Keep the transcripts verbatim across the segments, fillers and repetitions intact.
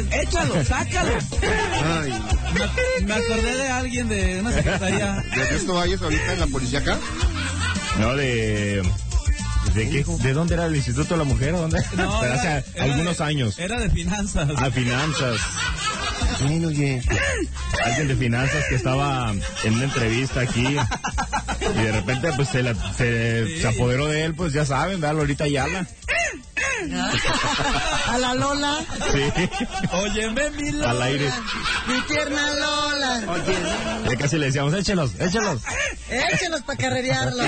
Échalo, sácalo. Ay. Me, me acordé de alguien de una secretaría. ¿De Ernesto Valles ahorita en la policía acá? No, de... ¿De qué? ¿De dónde era el Instituto de la Mujer? ¿Dónde? No, Pero era, hace era algunos de, años. Era de finanzas. A finanzas. ¿Quién, oye? Alguien de finanzas que estaba en una entrevista aquí y de repente pues se, la, se, sí. se apoderó de él, pues ya saben, ¿verdad? Lolita Ayala. A la Lola. Sí. Óyeme, mi Lola. Al aire. Mi tierna Lola. Oye. Ya casi le decíamos, échelos, échelos. Échelos para carrerearlos.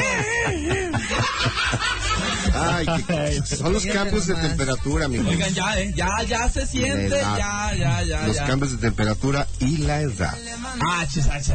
Ay, que, son los cambios de temperatura, amigo. Oigan, ya, eh, ya, ya se siente, ya, ya, ya. Los ya. cambios de temperatura y la edad. Ah, chis, ah, chis.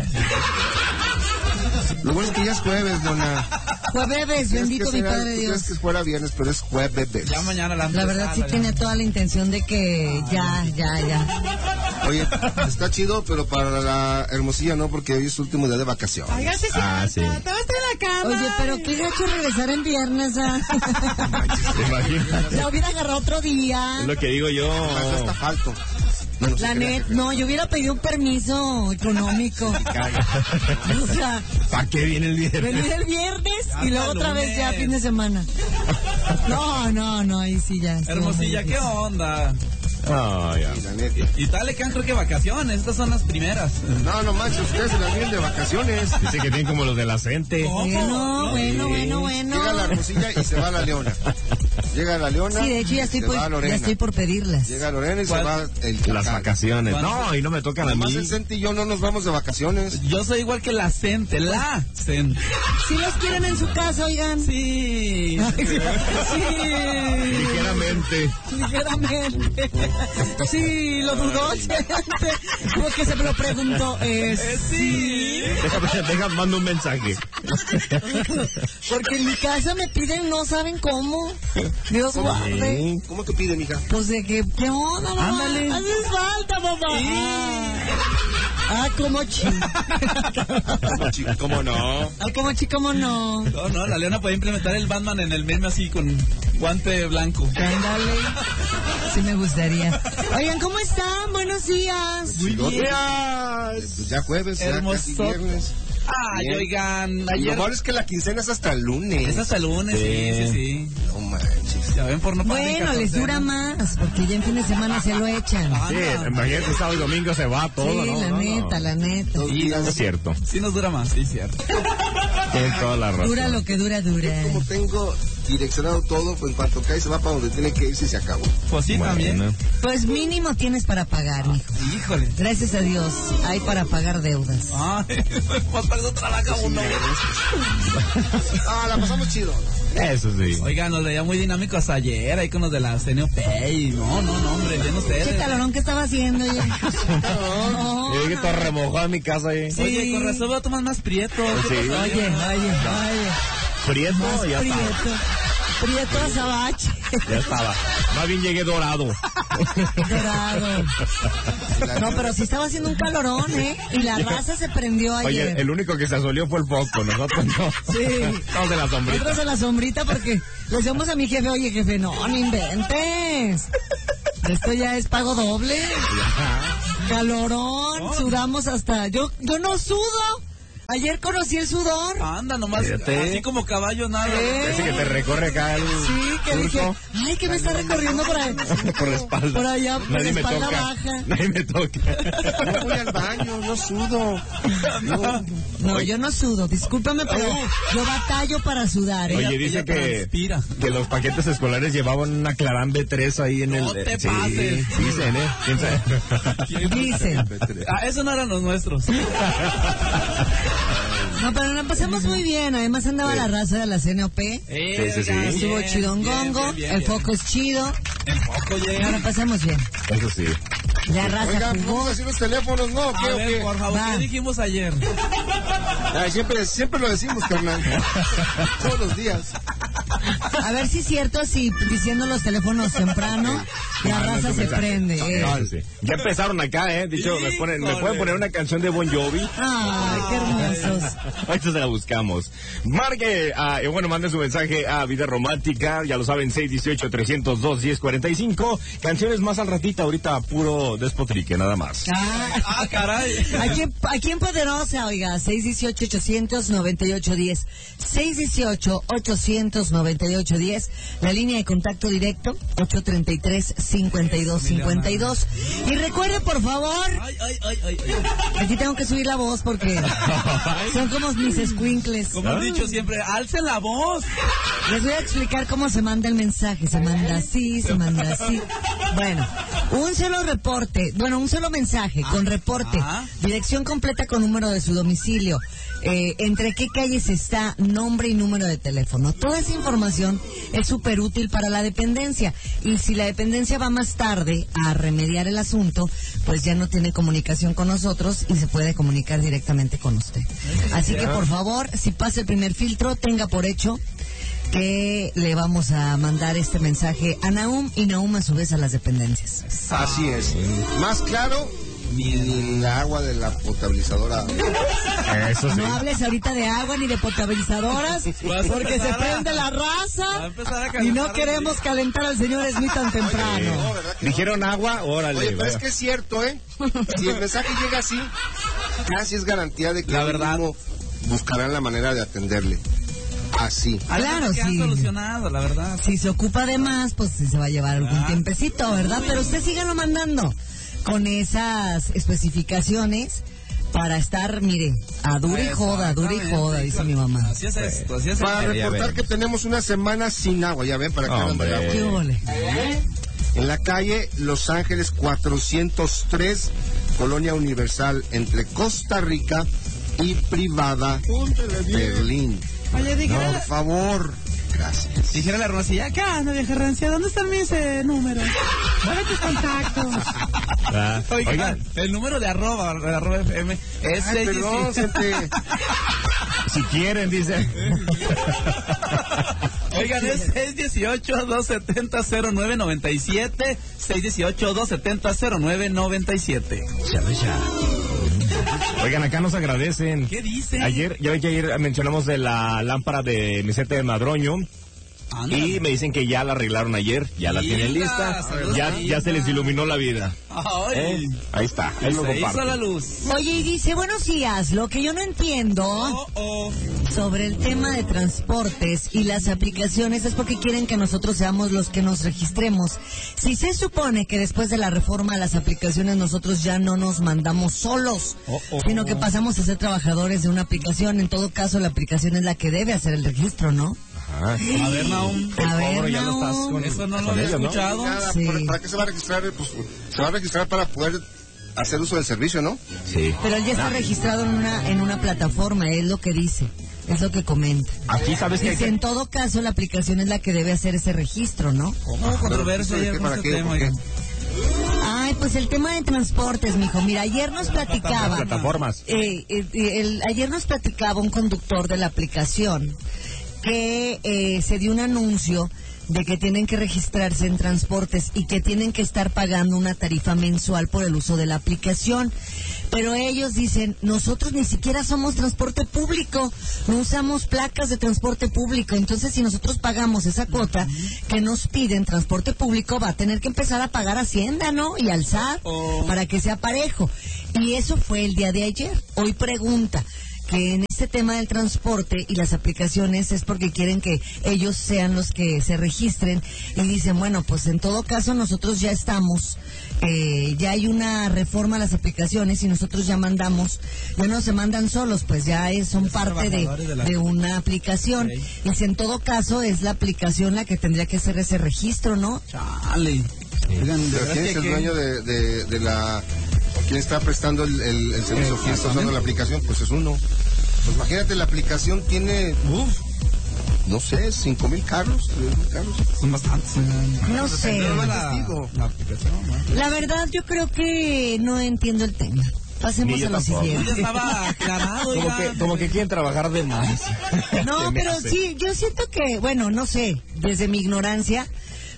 Lo bueno es que ya es jueves, dona. Jueves, bendito mi Padre Dios. Es que fuera viernes, pero es jueves. Ya mañana la La verdad sí tiene toda la intención de que ya, ya, ya. Oye, está chido, pero para la Hermosilla no, porque hoy es su último día de vacaciones. Oiga, sí, ah, sí. Todo está en la cama. Oye, pero qué gacho regresar en viernes, ¿ah? ¿Te imaginas? La hubiera agarrado otro día. Es lo que digo yo. Eso está falto. No, no la net, no, yo hubiera pedido un permiso económico. O sea, ¿para qué viene el viernes? Venir el viernes y luego otra lunes. vez ya fin de semana. No, no, no, ahí sí ya. Hermosilla, ¿qué onda? Oh, ya. Y la neta. Y tal, le quedan creo que vacaciones, estas son las primeras. No, no manches, ustedes se las vienen de vacaciones. Dice que tienen como los de la Cente. Bueno, bueno, bueno, bueno. Llega la Hermosilla y se va a la Leona. Llega la Leona. Sí, de hecho ya estoy, por, ya estoy por pedirlas. Llega Lorena y ¿Cuál? se va el Las vacaciones. No, y no me tocan a mí. Además el Cente y yo no nos vamos de vacaciones. Yo soy igual que la Cente, la Cente. Si los quieren en su casa, oigan. Sí. Sí. Ligeramente. Ligeramente. Sí, lo dudó. Como que se me lo preguntó. Eh, sí. Déjame, déjame, mando un mensaje. Porque en mi casa me piden, no saben cómo. Dios guarde. ¿Cómo te piden, hija? Pues de que, ¿qué onda, mamá? Ándale. Haces falta, mamá. Sí. Ah, como chi. ¿Cómo no? Ah, como chi, ¿cómo no? No, no, la Leona puede implementar el Batman en el meme así con guante blanco. Ándale. Sí me gustaría. Oigan, ¿cómo están? Buenos días. Muy bien. Pues ya jueves, ya Hermoso. casi viernes. Ay, Bien. oigan, Y ayer... lo malo es que la quincena es hasta el lunes. Es hasta el lunes, sí, sí, sí. No manches. Ya ven, por no pagar Bueno, en les dura más, porque ya en fin de semana se lo echan. Ah, Sí, no. imagínate, sábado y domingo se va todo, Sí, ¿no? la No, neta, no. la neta. Sí, Es cierto. sí nos dura más, sí, cierto. Tienes toda la razón. Dura lo que dura, dura. Como tengo direccionado todo, pues en cuanto cae se va para donde tiene que irse y se acabó. Pues sí, Bueno. también. Pues mínimo tienes para pagar, mijo. Híjole. Gracias a Dios, hay para pagar deudas. Ay, pues para eso trabaja uno. Ah, la pasamos chido. Eso sí. Oigan, nos veía muy dinámico hasta ayer, ahí con los de la C N O P y no, no, no, hombre, ya no sé. Che calorón que estaba haciendo ya. No, Yo dije todo remojado en mi casa ahí. Sí. Oye, con razón veo tomas más prieto. Sí. ¿Qué pasó? Oye, oye, oye. Prieto, Más ya prieto. estaba. Prieto azabache. Ya estaba. Más bien llegué dorado. Dorado. No, pero sí estaba haciendo un calorón, ¿eh? Y la raza se prendió ayer. Oye, el único que se asolió fue el foco, nosotros no. Sí. Todos de la sombrita. Nosotros en la sombrita porque le decíamos a mi jefe, oye jefe, no, no inventes. Esto ya es pago doble. Calorón, sudamos hasta... Yo, yo no sudo. Ayer conocí el sudor. Anda, nomás, Fíjate. así como caballo, nada. ¿Eh? Ese que te recorre acá el Sí, que surco. dije, ay, que me está recorriendo por ahí. Por la espalda. Por allá, por Nadie la me espalda toca. baja. Nadie me toca. No voy al baño, no sudo. No. No, yo no sudo, discúlpame, pero yo batallo para sudar, ¿eh? Oye, Ella- dice ella que, transpira. que los paquetes escolares llevaban una Clarán B tres ahí en No el... te sí, pases. dicen, ¿eh? ¿Quién sabe? Dicen. Ah, eso no eran los nuestros. No, pero la pasamos muy bien. Además andaba Sí. la raza de la C N O P. Eh, sí, sí. oigan, Estuvo bien, chidongongo. bien, bien, El bien. foco es chido. El foco No, llega. la pasamos bien. Eso sí. La raza Oigan, jugó. vamos a decir los teléfonos, ¿no? ¿Qué A o ver, qué? por favor, Va. ¿qué dijimos ayer? Ay, siempre, siempre lo decimos, carnal. Todos los días. A ver si es cierto, si diciendo los teléfonos temprano, La raza se prende. Eh. No, sí. Ya empezaron acá, ¿eh? Dicho, me, ponen, me pueden poner una canción de Bon Jovi. Ay, qué hermosos. Ahorita se la buscamos. Marque, uh, y bueno, mande su mensaje a Vida Romántica, ya lo saben, seis uno ocho, tres cero dos, uno cero cuatro cinco. Canciones más al ratito, ahorita puro despotrique, nada más. Ah, Ah, caray. Aquí, aquí en Poderosa, oiga, seis uno ocho, ocho nueve ocho, uno cero. seis uno ocho, ocho nueve ocho, uno cero. La línea de contacto directo, ocho tres tres, cinco dos cinco dos. Y recuerde, por favor, Ay, ay, ay, ay, ay. aquí tengo que subir la voz porque son como mis escuincles. Como han dicho siempre, alcen la voz. Les voy a explicar cómo se manda el mensaje. Se manda así, se manda así. Bueno, un solo reporte, bueno, un solo mensaje con reporte, Ajá. dirección completa con número de su domicilio, eh, entre qué calles está, nombre y número de teléfono. Toda esa información es súper útil para la dependencia. Y si la dependencia va más tarde a remediar el asunto, pues ya no tiene comunicación con nosotros y se puede comunicar directamente con usted. Así que, por favor, si pasa el primer filtro, tenga por hecho que le vamos a mandar este mensaje a Nahum y Nahum a su vez a las dependencias. Así es. Más claro, ni el agua de la potabilizadora. Eso sí. No hables ahorita de agua ni de potabilizadoras Vas a porque se empezar a- prende la va a raza empezar a y calentar no queremos calentar al señor Smith tan temprano. No, ¿verdad que no? Dijeron agua, órale. Oye, pero vaya. es que es cierto, ¿eh? Si el mensaje llega así, casi es garantía de que La él verdad. mismo buscarán la manera de atenderle. Así. Claro, que han sí. solucionado, la verdad. Si se ocupa de más, pues sí se va a llevar algún Ah. tiempecito, ¿verdad? Pero usted sígalo mandando con esas especificaciones para estar, mire, a dura y joda, a dura y joda, dice mi mamá. Así es esto, así es Para esto. ya reportar veremos. que tenemos una semana sin agua, ya ven, para que Hombre. vean del agua. ¿Qué ole? En la calle Los Ángeles cuatrocientos tres, Colonia Universal, entre Costa Rica y Privada Berlín. Oye, dijera, Por favor, gracias. dijera la hermosilla, acá anda vieja rancia, ¿dónde están mis eh, números? Dame tus contactos. Ah, Oigan, Oigan, el número de arroba, de arroba F M es Ay, seis perdón, diecisiete. gente. si quieren, dice. Oigan, es seis uno ocho, dos siete cero, cero nueve nueve siete, seis uno ocho, dos siete cero, cero nueve nueve siete. Oigan, acá nos agradecen. ¿Qué dice? Ayer, ya ve que ayer mencionamos de la lámpara de Mesete de Madroño. Ándale. Y me dicen que ya la arreglaron ayer, ya la tienen Linda, lista, saludos, ya, linda. ya se les iluminó la vida. Ay, ¿Eh? Ahí está, ahí lo se hizo comparto. la luz. Oye, y dice, buenos días, lo que yo no entiendo Oh, oh. sobre el tema de transportes y las aplicaciones es porque quieren que nosotros seamos los que nos registremos. Si se supone que después de la reforma a las aplicaciones nosotros ya no nos mandamos solos, Oh, oh, sino que pasamos a ser trabajadores de una aplicación, en todo caso la aplicación es la que debe hacer el registro, ¿no? Ajá. A ver, Nahum. El A ver, cobro ya lo estás Nahum. con, Eso no lo con había ellos, ¿no? escuchado. Nada, Sí. ¿para, para qué se va a registrar? Pues se va a registrar para poder hacer uso del servicio, ¿no? Sí. Pero él ya está registrado en una, en una plataforma, es lo que dice, es lo que comenta. Aquí sabes que hay Dice, que... en todo caso la aplicación es la que debe hacer ese registro, ¿no? ¿Cómo controversia ¿Pero ayer qué, con para este qué, tema? por qué? oigan? Ay, pues el tema de transportes, mijo. Mira, ayer nos platicaba. Plataformas. Eh, eh, el, ayer nos platicaba un conductor de la aplicación que eh, se dio un anuncio de que tienen que registrarse en transportes y que tienen que estar pagando una tarifa mensual por el uso de la aplicación. Pero ellos dicen, nosotros ni siquiera somos transporte público, no usamos placas de transporte público, entonces si nosotros pagamos esa cuota que nos piden transporte público, va a tener que empezar a pagar Hacienda, ¿no? Y al S A T, Oh. para que sea parejo. Y eso fue el día de ayer. Hoy pregunta que en este tema del transporte y las aplicaciones es porque quieren que ellos sean los que se registren y dicen, bueno, pues en todo caso nosotros ya estamos, eh, ya hay una reforma a las aplicaciones y nosotros ya mandamos, ya no se mandan solos, pues ya es, son parte de, trabajadores de la- de una aplicación. Ok. Y si en todo caso es la aplicación la que tendría que hacer ese registro, ¿no? Chale. Oigan, de Pero verdad ¿quién que es el que- dueño de, de, de la... ¿Quién está prestando el, el, el servicio? ¿Quién está usando la aplicación? Pues es uno. Pues imagínate, la aplicación tiene, Uf, no sé, cinco mil carros. diez mil carros. son bastantes. oigan. No sé. Dependiendo de Te la, digo. la aplicación, ¿no? La verdad yo creo que no entiendo el tema. Pasemos Ni yo a lo tampoco. siguiente. Ya estaba aclarado, Como oigan. que, como que quieren trabajar de más. No, Se me pero hace. sí, yo siento que, bueno, no sé, desde mi ignorancia,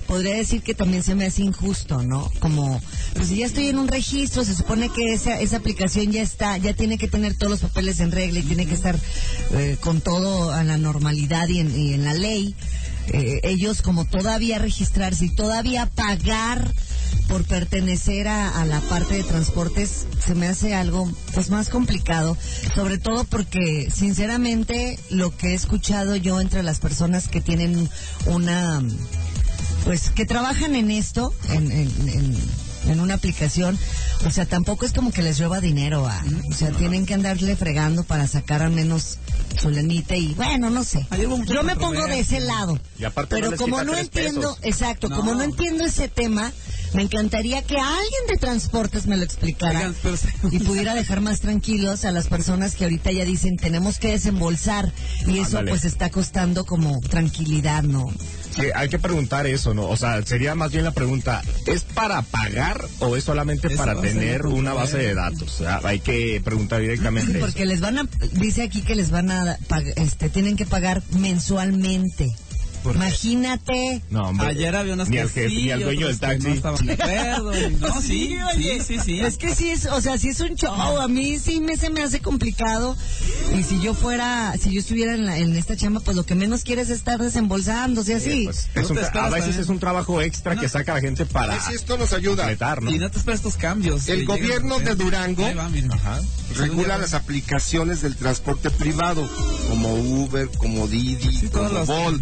podría decir que también se me hace injusto, ¿no? Como, pues si ya estoy en un registro, se supone que esa, esa aplicación ya está, ya tiene que tener todos los papeles en regla y tiene que estar eh, con todo a la normalidad y en, y en la ley. Eh, ellos como todavía registrarse y todavía pagar por pertenecer a, a la parte de transportes, se me hace algo pues más complicado, sobre todo porque sinceramente lo que he escuchado yo entre las personas que tienen una, pues que trabajan en esto, en, en, en, en una aplicación, o sea, tampoco es como que les roba dinero, a, o sea, tienen que andarle fregando para sacar al menos su lanita y bueno, no sé. Yo me pongo de ese lado, pero no como no entiendo, pesos. exacto, no. como no entiendo ese tema, me encantaría que alguien de transportes me lo explicara. Oigan, pero... y pudiera dejar más tranquilos a las personas que ahorita ya dicen tenemos que desembolsar y eso Ándale. pues está costando como tranquilidad, ¿no? Sí, hay que preguntar eso, ¿no? O sea, sería más bien la pregunta, ¿es para pagar o es solamente Esa para tener una base de datos? O sea, hay que preguntar directamente. Porque eso. les van a, dice aquí que les van a, este, tienen que pagar mensualmente. Imagínate. No, hombre. Ayer había unas ni al jefe, ni al dueño del taxi. No estaban de acuerdo. No, sí, sí, sí, sí. Es que sí es, o sea, sí es un show. A mí sí me se me hace complicado. Y si yo fuera, si yo estuviera en, la, en esta chamba, pues lo que menos quieres es estar desembolsándose así. Sí, pues, es no un, a veces es un trabajo extra no. que saca a la gente para. Si esto nos ayuda. Completar, ¿no? Y no te esperas estos cambios. El gobierno de Durango va, Ajá. regula las aplicaciones del transporte privado, como Uber, como Didi, sí, como Bolt.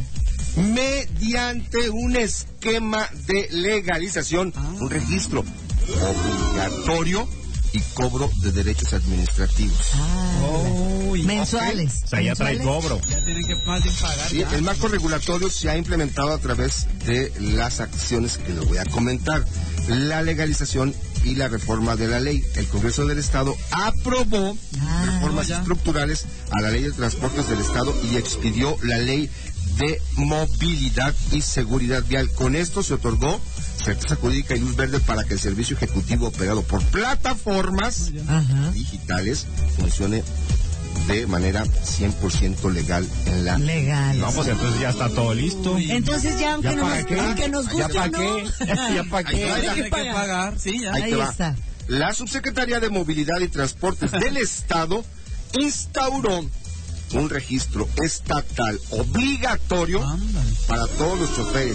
Mediante un esquema de legalización, ah. un registro obligatorio y cobro de derechos administrativos. Ah, oh, mensuales. Okay. O sea, ya trae cobro. Ya tienen que más bien pagar. Sí, el marco regulatorio se ha implementado a través de las acciones que les voy a comentar. La legalización y la reforma de la ley. El Congreso del Estado aprobó ah, reformas ya. estructurales a la Ley de Transportes del Estado y expidió la Ley de Movilidad y Seguridad Vial. Con esto se otorgó certeza jurídica y luz verde para que el servicio ejecutivo operado por plataformas Ajá. digitales funcione de manera cien por ciento legal en la legal. No, pues entonces ya está todo listo. Entonces ya aunque, ¿Ya no para nos, qué? aunque nos guste ¿Ya para no. qué? ¿Ya para qué? Hay que, hay que pagar. Sí, ya. Ahí, Ahí está. La Subsecretaría de Movilidad y Transportes del Estado instauró un registro estatal obligatorio Ándale. para todos los choferes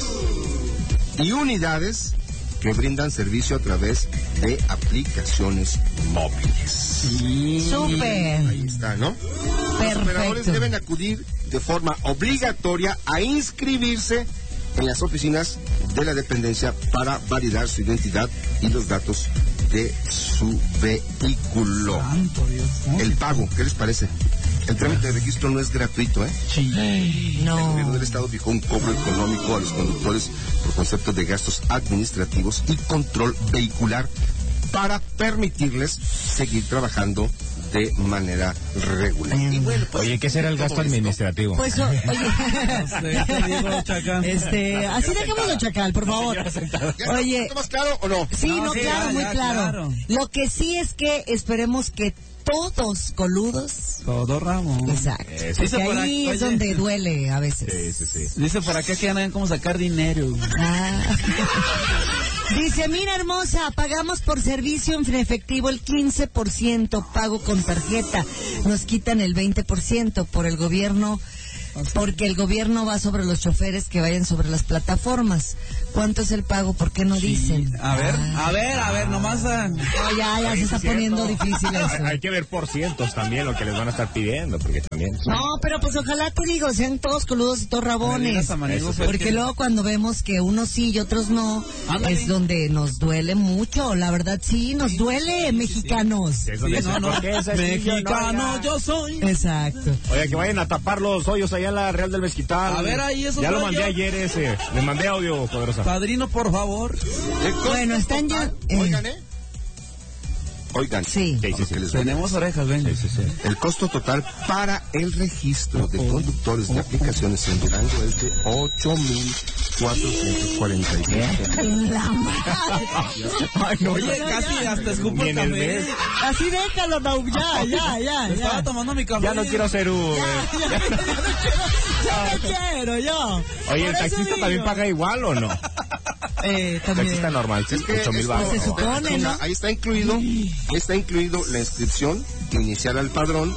y unidades que brindan servicio a través de aplicaciones móviles. Sí. Súper. Ahí está, ¿no? Perfecto. Los operadores deben acudir de forma obligatoria a inscribirse en las oficinas de la dependencia para validar su identidad y los datos de su vehículo. Santo Dios. El pago, ¿qué les parece? El trámite de registro no es gratuito, ¿eh? Sí. No. El gobierno del Estado fijó un cobro económico a los conductores por concepto de gastos administrativos y control vehicular para permitirles seguir trabajando de manera regular. Y bueno, pues, oye, ¿qué será el gasto administrativo? Pues, oye, no sé, te digo, Chacal. Este, así dejémoslo, Chacal, por favor. Oye, ¿está más claro o no? Sí, no, no sí, claro, ya, muy ya, claro. claro. Lo que sí es que esperemos que todos coludos. Todo Ramón. Exacto. Eso. Porque ahí aquí, es oye, donde duele a veces. Sí, sí, sí. Dice por acá que ya no ven cómo sacar dinero. Ah. Dice, mira hermosa, pagamos por servicio en efectivo el quince por ciento, pago con tarjeta. Nos quitan el veinte por ciento por el gobierno, porque el gobierno va sobre los choferes que vayan sobre las plataformas. ¿Cuánto es el pago? ¿Por qué no dicen? Sí. A ver, ah, a ver, a ver, nomás. A... No, ya, ya se está poniendo difícil eso. Hay que ver por cientos también lo que les van a estar pidiendo, porque también. No, pero pues ojalá te digo, sean todos coludos y todos rabones. Porque luego cuando vemos que unos sí y otros no, Ándale. es donde nos duele mucho. La verdad sí, nos duele, sí, mexicanos. Sí, sí. Sí, no, no, mexicano yo soy. Exacto. Oye, que vayan a tapar los hoyos allá en la Real del Mezquital. A ver, ahí eso. Ya lo mandé yo. ayer ese. Le mandé audio, poderosa. Padrino, por favor. Bueno, están ya. Eh. Oigan, ¿eh? Oigan. Sí. sí, sí, sí. Tenemos orejas, ven. Sí, sí, sí. El costo total para el registro de conductores de aplicaciones en Durango es de ocho mil cuatrocientos cuarenta y siete. La madre. Ay, no, oye, casi hasta escupo el café. Así déjalo, no, ya, ya, ya. Estaba tomando mi café. Ya no quiero ser Uber. Ya, ya, ya, ya, ya no quiero yo. Oye, ¿el taxista también paga igual o no? Eh, también. Taxista normal, Es que ocho mil esto- baros. Se supone, ¿no? Ahí está incluido, ahí está incluido la inscripción inicial al padrón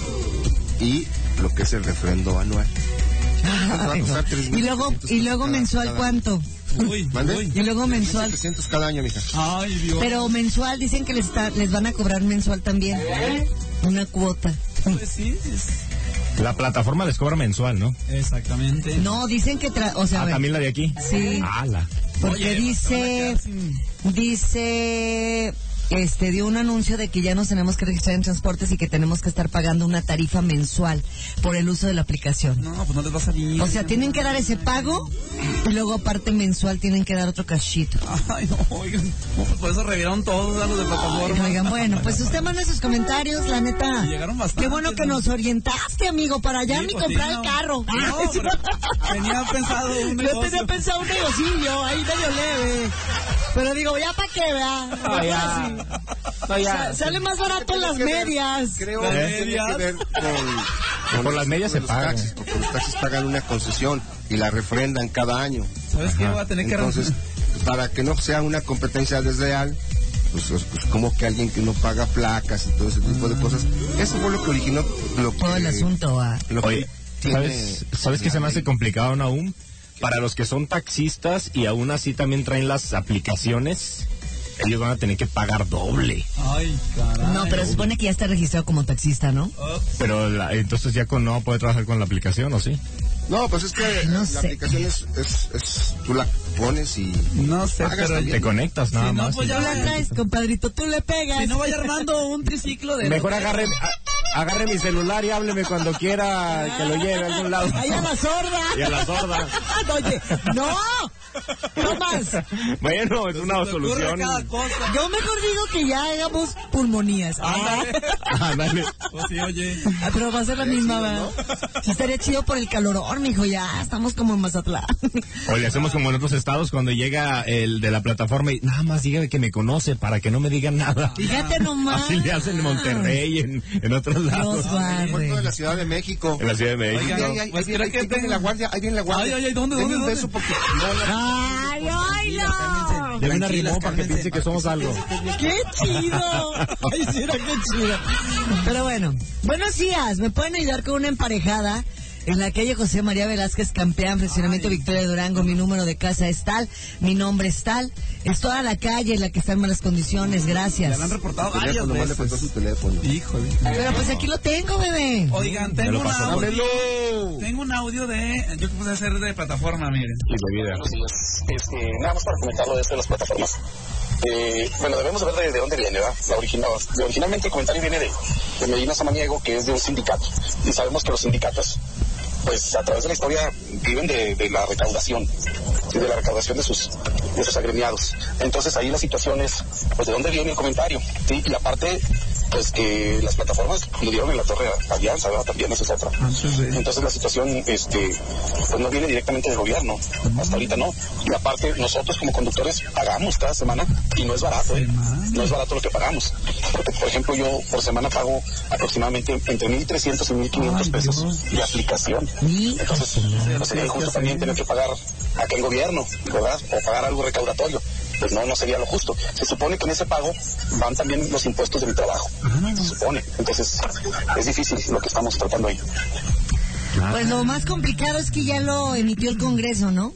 y lo que es el refrendo anual. Va a Ay, costar no. tres mil Y luego, quinientos y luego cada- mensual, cada- ¿cuánto? Uy, ¿Mande? uy. Y luego mensual. setecientos cada año, mija. Ay, Dios. Pero mensual, dicen que les, está, les van a cobrar mensual también. Una cuota. Pues sí, es- La plataforma les cobra mensual, ¿no? exactamente. No, dicen que, tra o sea, a Ah, ver, también la de aquí. Sí. Ala. porque Oye, dice, se van a quedar sin- dice, este, dio un anuncio de que ya nos tenemos que registrar en transportes y que tenemos que estar pagando una tarifa mensual por el uso de la aplicación. No, pues no les va a salir. O sea, tienen que dar ese pago y luego aparte mensual tienen que dar otro cachito. Ay, no, oigan. No, pues por eso reviraron todos a los de plataforma. Oigan, bueno, pues usted manda sus comentarios, la neta. Llegaron bastantes, Qué bueno que ¿no? nos orientaste, amigo, para ya Sí, ni pues comprar sí, el no. carro. No, pero tenía pensado un Yo negocio. tenía pensado un negocillo, ahí medio leve. Pero digo, ya para qué, ¿verdad? No, ya. No, ya. Sa- sale más barato las Tiene que ver- medias. Creo Las que tiene medias. que ver con, Por las medias con se los pagan. taxis, porque los taxis pagan una concesión y la refrendan cada año. ¿Sabes qué? Voy a tener que... Entonces, para que no sea una competencia desleal, pues, pues, pues, como que alguien que no paga placas y todo ese tipo de cosas. Eso fue lo que originó lo que, Todo el asunto, ah. lo que Oye, tiene ¿sabes, ¿sabes qué se me hace complicado, Nahum? Para los que son taxistas y aún así también traen las aplicaciones, ellos van a tener que pagar doble. Ay, caray. No, pero se supone que ya está registrado como taxista, ¿no? Pero la- entonces ya con, no va a poder trabajar con la aplicación, ¿o sí? No, pues es que no la sé. aplicación es, es, es- tú la pones y No sé, pagas pero... también. Te conectas nada Si no, más. pues y- ya Tú la traes, compadrito, tú le pegas. Si no, vaya armando un triciclo de... Mejor agarre, a- agarre mi celular y hábleme cuando quiera que lo lleve a algún lado. ¡Ahí a la sorda! Y a la sorda. Oye, ¡no! ¡No más! Bueno, es una Se te ocurre solución. cada cosa. Yo mejor digo que ya hagamos pulmonías. Ándale. Ándale. Pues sí, oye. Ah, pero va a ser la misma, ¿verdad? Sí, estaría chido por el calorón, mijo, ya estamos como en Mazatlán. O le hacemos como en otros estados cuando llega el de la plataforma y nada más dígame que me conoce para que no me digan nada. Fíjate nomás. Así le hacen en Monterrey, en, en otros lados. Dios En el puerto de guarde. la Ciudad de México. En la Ciudad de México. Oigan, Ahí, ahí, ahí, pues ahí, creo ahí que viene tengo- la guardia, ahí viene la guardia. Ay, ay, ay, ¿dónde, Denme dónde, un beso dónde? porque no la- ¡Ay, ay, no! Deme una Tranquilas, rimón para que cálmense. piense que somos algo. ¡Qué chido! ¡Ay, sí, era qué chido! Pero bueno, buenos días. ¿Me pueden ayudar con una emparejada? En la calle José María Velázquez Campeán, fraccionamiento Victoria de Durango. Mi número de casa es tal, mi nombre es tal. Es toda la calle en la que están malas condiciones, Ya gracias. lo han reportado varias Teléfono, nomás le faltó su veces. teléfono. Híjole. Pero pues aquí lo tengo, bebé. Oigan, Me tengo lo un pasó. audio. ¡Dámelo! Tengo un audio de... Yo que puse hacer de plataforma, miren. Y bebida. Buenos días. Este, nada más para comentar lo de esto de las plataformas. Eh, bueno, debemos de ver de, de dónde viene, ¿verdad? La original, originalmente el comentario viene de, de Medina Samaniego, que es de un sindicato. Y sabemos que los sindicatos, pues a través de la historia, viven de, de la recaudación, ¿sí? De la recaudación de sus, de sus agremiados. Entonces ahí la situación es, pues de dónde viene el comentario, ¿sí? Y aparte, pues que las plataformas le dieron en la Torre Alianza, ¿verdad? También esa es otra. Antes de... Entonces la situación, este, pues no viene directamente del gobierno, hasta ahorita no. Y aparte nosotros como conductores pagamos cada semana y no es barato, ¿eh? No es barato lo que pagamos. Porque, por ejemplo, yo por semana pago aproximadamente entre mil trescientos y mil quinientos Ay, pesos Dios. de aplicación. Y- Entonces, pues sería injusto también tener que pagar acá el gobierno, ¿verdad? O pagar algo recaudatorio. Pues no, no sería lo justo. Se supone que en ese pago van también los impuestos de mi trabajo. Se supone. Entonces, es difícil lo que estamos tratando ahí. Pues lo más complicado es que ya lo emitió el Congreso, ¿no?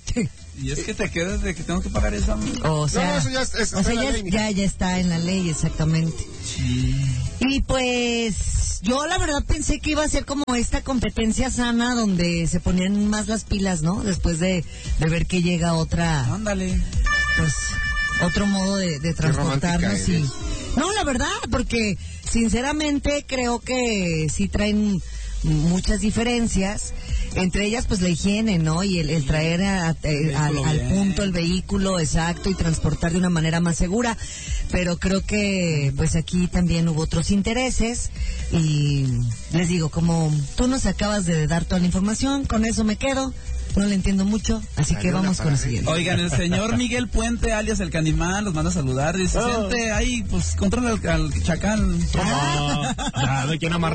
Y es que te quedas de que tengo que pagar esa... O sea, No, eso ya es- es- o está sea, en la ya, ley, mija. ya, ya está en la ley, exactamente. Y pues yo la verdad pensé que iba a ser como esta competencia sana donde se ponían más las pilas, ¿no? Después de, de ver que llega otra, Ándale. pues, otro modo de, de transportarnos. romántica Y... eres. No, la verdad, porque sinceramente creo que sí traen muchas diferencias. Entre ellas, pues la higiene, ¿no? Y el, el traer a- eh, al, al punto el vehículo exacto y transportar de una manera más segura. Pero creo que, pues aquí también hubo otros intereses. Y les digo, como tú nos acabas de dar toda la información, con eso me quedo. No le entiendo mucho, así que Salió vamos la con el pared. siguiente. Oigan, el señor Miguel Puente, alias el Canimán, los manda a saludar. Dice, Oh. siente ahí, pues, controla al, al chacal. No, ya no hay quien amarrar.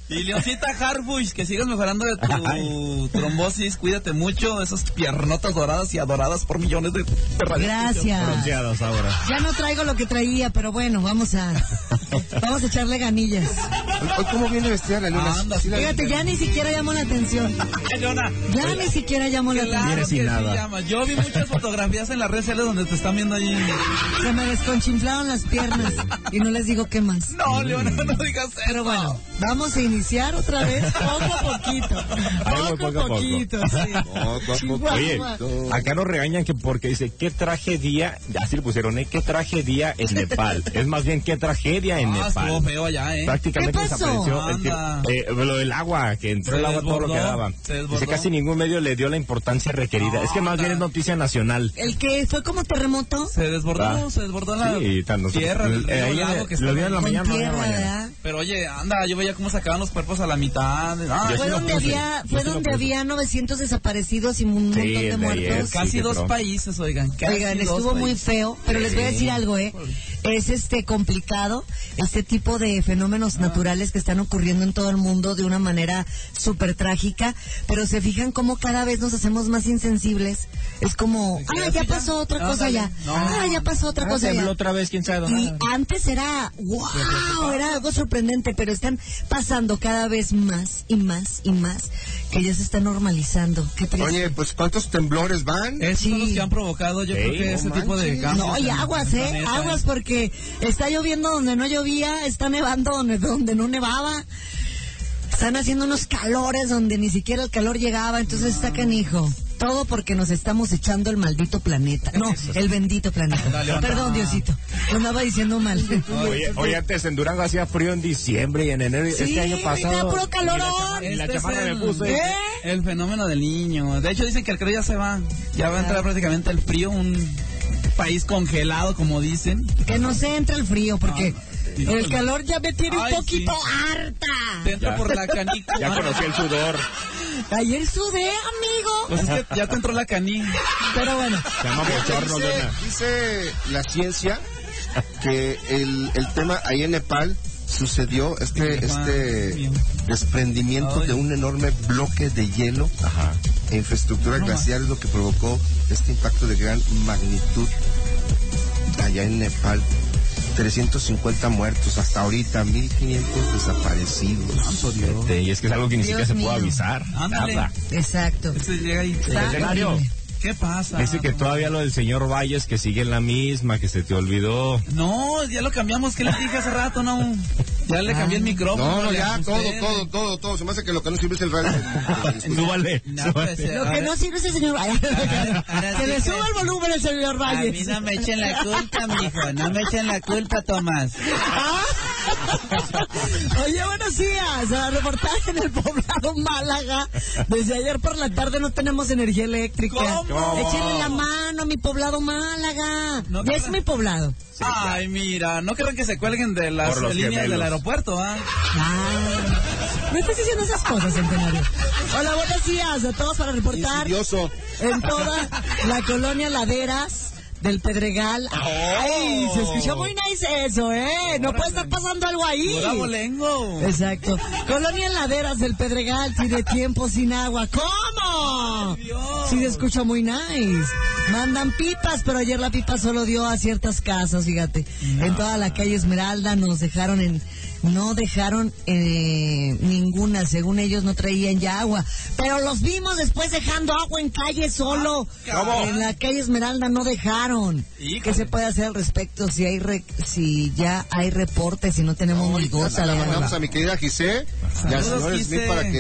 Y Leoncita Harfuch, que sigas mejorando de tu trombosis, cuídate mucho, esas piernotas doradas y adoradas por millones de, de Gracias. Bronceadas ahora. Ya no traigo lo que traía, pero bueno, vamos a vamos a echarle ganillas. Hoy, ¿cómo viene vestida la Leona? Anda, Sí la- Fíjate, ya ni siquiera llamó la atención. Ay, Leona, Ya ni siquiera llamó la claro Viene que sin sí nada. llama. Yo vi muchas fotografías en las redes sociales donde te están viendo ahí. atención. Se me desconchinflaron las piernas y no les digo qué más. No, Leona, no digas eso. Pero bueno, vamos a iniciar otra vez poco a poquito. Ahí voy Poco poco a a poco. poquito, sí. Poco a poco. Chihuahua. Oye, acá nos regañan que porque dice, ¿qué tragedia? Así le pusieron, ¿eh? ¿Qué tragedia en Nepal? Es más bien, ¿qué tragedia en Ah, estuvo Nepal? feo allá, ¿eh? Prácticamente ¿Qué pasó? desapareció el tiro- Anda. eh, lo del agua, que entró Se el agua todo lo que desbordó, daba. se desbordó. Dice, casi ningún medio le dio la importancia requerida. Es que más bien es noticia nacional. El que fue como terremoto. Se desbordó, Ah. se desbordó la Sí, tan- nosotros- tierra, el eh, río, ahí lago en- que lo estaba vieron en la Con mañana, no en la tierra, mañana. ¿verdad? Pero oye, anda, yo veía cómo sacaban los cuerpos a la mitad. Ah, Yo Fue sí lo donde puse. había, Yo fue sí lo donde puse. había novecientos desaparecidos y un montón Sí, de de muertos. ayer, sí. casi qué dos pro. países, oigan. Casi Oigan, dos estuvo muy países. feo, pero les voy a decir algo, ¿eh? Es este complicado, este tipo de fenómenos naturales que están ocurriendo en todo el mundo de una manera súper trágica, pero se fijan cómo cada vez nos hacemos más insensibles. Es como, ¿De qué? ah, ¿Así ya ya? pasó otra No, cosa dale. ya. No. Ah, ya pasó otra Ah, cosa tembló ya. otra vez, quién sabe Y dónde. antes era, wow, era algo sorprendente, pero están pasando cada vez más y más y más, que ya se está normalizando. Qué triste. Oye, pues ¿cuántos temblores van? Esos son los Sí. que han provocado, yo Ey, creo que no ese tipo de manches. cambios. No, y en aguas, el ¿eh? planeta, Aguas porque está lloviendo donde no llovía, está nevando donde, donde no nevaba. Están haciendo unos calores donde ni siquiera el calor llegaba, entonces está canijo. Todo porque nos estamos echando el maldito planeta. No, el bendito planeta. Dale, onda. Perdón, Diosito. Lo andaba diciendo mal. Oye, oye, antes en Durango hacía frío en diciembre y en enero. Sí, este año estaba pasado. puro calorón. Y la Este es chamarra el- me puse. ¿Eh? El fenómeno del niño. De hecho, dicen que el calor ya se va. Ya va a entrar prácticamente el frío, un país congelado, como dicen. Que no se entre el frío porque No, el calor ya me tiene un Ay, poquito sí. harta. Dentro Ya. por la canícula. Ya conocí el sudor. Ayer sudé, amigo. Pues es que ya te entró la caní. Pero bueno. Se llama bochorno, Dice, Luna. dice la ciencia que el, el tema ahí en Nepal sucedió este Sí, este bien. desprendimiento Ay. de un enorme bloque de hielo Ajá. e infraestructura No glacial es lo que provocó este impacto de gran magnitud allá en Nepal. trescientos cincuenta muertos hasta ahorita, mil quinientos desaparecidos. Santo Dios. Este, y es que es algo que ni Dios siquiera se mío. puede avisar. Ándale. Nada. Exacto. Este llega y- Está escenario. horrible. ¿Qué pasa? Dice que todavía lo del señor Valles, que sigue en la misma, que se te olvidó. No, ya lo cambiamos. ¿Qué le dije hace rato? No. Ya le cambié el micrófono. No, no, le ya, ajusté, todo, le- todo, todo, todo. Se me hace que lo que no sirve es el radio. Súbale. No, súbale. pues, eh, Lo a que ver. no sirve es el señor Valles. ahora Que sí le que- suba el volumen el señor A mí Valles. no me echen la culpa, mijo. No me echen la culpa, Tomás. Ah. Oye, buenos días. A reportaje en el poblado Málaga. Desde ayer por la tarde no tenemos energía eléctrica. ¿Cómo? Échenle la mano a mi poblado Málaga. No, Ya no, es no. mi poblado. Ay, mira, no querrán que se cuelguen de las Por los líneas gemelos. del aeropuerto, ¿ah? Ah, no estás diciendo esas cosas, Centenario. Hola, buenos días a todos para reportar Insidioso. en toda la colonia Laderas del Pedregal. Ay, se escuchó muy nice eso, ¿eh? No puede estar pasando algo ahí. Pura bolengo. Exacto. Colonia Laderas del Pedregal tiene tiempo sin agua. ¿Cómo? Dios. Sí, se escucha muy nice. Mandan pipas, pero ayer la pipa solo dio a ciertas casas, fíjate. En toda la calle Esmeralda nos dejaron en... No dejaron eh, ninguna, según ellos no traían ya agua. Pero los vimos después dejando agua en calle solo. ¿Cómo? En la calle Esmeralda no dejaron. Híjole. ¿Qué se puede hacer al respecto? Si hay re- si ya hay reportes, si no tenemos ni Ahorita goza, la la mandamos verdad. a mi querida Gisé y al Saludos, señor Smith Gisé. para que